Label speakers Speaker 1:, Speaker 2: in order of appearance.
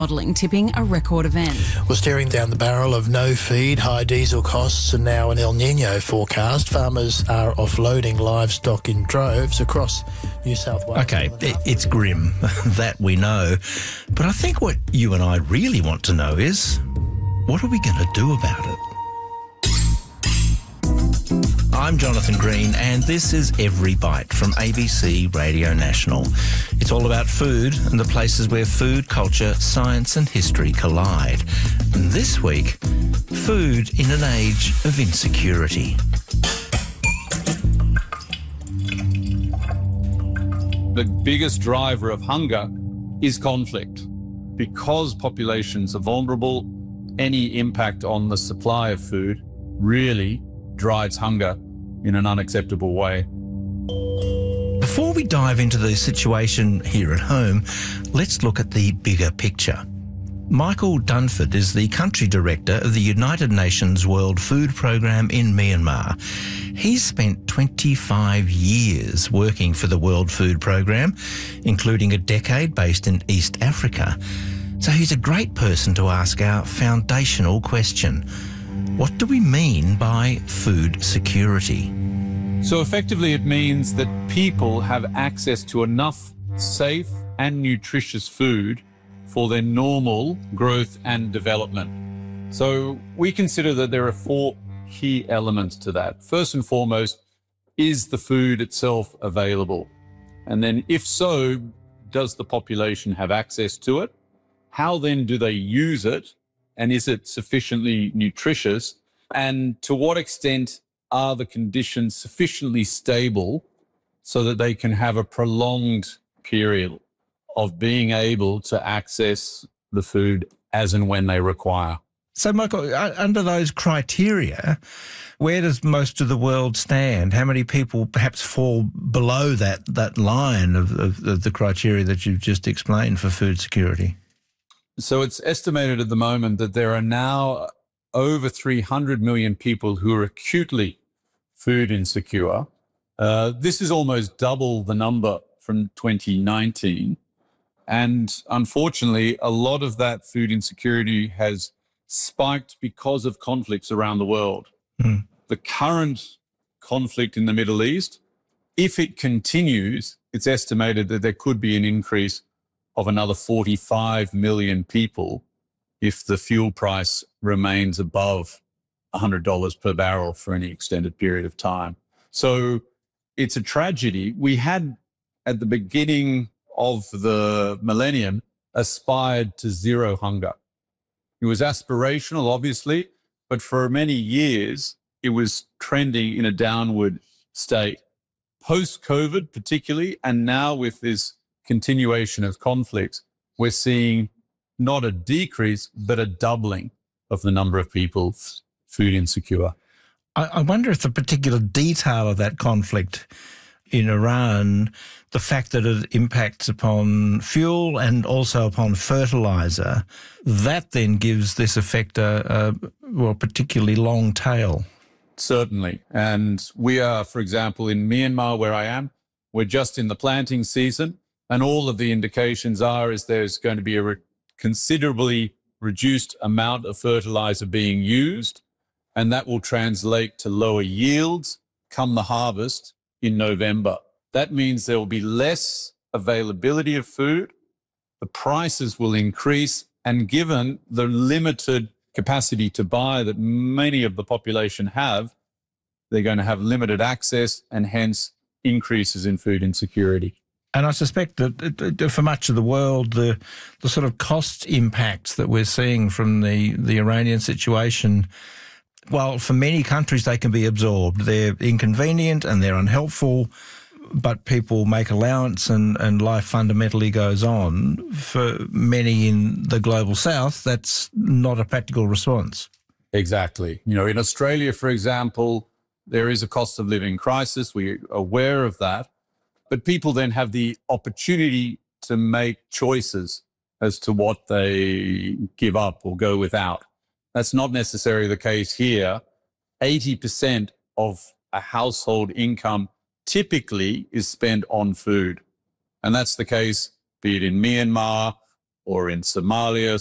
Speaker 1: modelling tipping a record event.
Speaker 2: We're staring down the barrel of no feed, high diesel costs and now an El Niño forecast. Farmers are offloading livestock in droves across New South Wales.
Speaker 3: Okay, it's grim, that we know. But I think what you and I really want to know is, what are we going to do about it? I'm Jonathan Green, and this is Every Bite from ABC Radio National. It's all about food and the places where food, culture, science and history collide. And this week, food in an age of insecurity.
Speaker 4: The biggest driver of hunger is conflict. Because populations are vulnerable, any impact on the supply of food really drives hunger in an unacceptable way.
Speaker 3: Before we dive into the situation here at home, let's look at the bigger picture. Michael Dunford is the country director of the United Nations World Food Programme in Myanmar. He's spent 25 years working for the World Food Programme, including a decade based in East Africa. So he's a great person to ask our foundational question. What do we mean by food security?
Speaker 4: So effectively it means that people have access to enough safe and nutritious food for their normal growth and development. So we consider that there are four key elements to that. First and foremost, is the food itself available? And then if so, does the population have access to it? How then do they use it? And is it sufficiently nutritious? And to what extent are the conditions sufficiently stable so that they can have a prolonged period of being able to access the food as and when they require?
Speaker 3: So, Michael, under those criteria, where does most of the world stand? How many people perhaps fall below that line of the criteria that you've just explained for food security?
Speaker 4: So it's estimated at the moment that there are now over 300 million people who are acutely food insecure. This is almost double the number from 2019. And unfortunately, a lot of that food insecurity has spiked because of conflicts around the world. The current conflict in the Middle East, if it continues, it's estimated that there could be an increase of another 45 million people if the fuel price remains above $100 per barrel for any extended period of time. So it's a tragedy. We had, at the beginning of the millennium, aspired to zero hunger. It was aspirational, obviously, but for many years, it was trending in a downward state. Post-COVID particularly, and now with this continuation of conflicts, we're seeing not a decrease, but a doubling of the number of people food insecure.
Speaker 3: I wonder if the particular detail of that conflict in Iran, the fact that it impacts upon fuel and also upon fertiliser, that then gives this effect a particularly long tail.
Speaker 4: Certainly. And we are, for example, in Myanmar, where I am, we're just in the planting season. And all of the indications is there's going to be a considerably reduced amount of fertilizer being used, and that will translate to lower yields come the harvest in November. That means there will be less availability of food, the prices will increase, and given the limited capacity to buy that many of the population have, they're going to have limited access and hence increases in food insecurity.
Speaker 3: And I suspect that for much of the world, the sort of cost impacts that we're seeing from the Iranian situation, while for many countries they can be absorbed, they're inconvenient and they're unhelpful, but people make allowance and life fundamentally goes on. For many in the global south, that's not a practical response.
Speaker 4: Exactly. You know, in Australia, for example, there is a cost of living crisis. We're aware of that. But people then have the opportunity to make choices as to what they give up or go without. That's not necessarily the case here. 80% of a household income typically is spent on food. And that's the case, be it in Myanmar or in Somalia,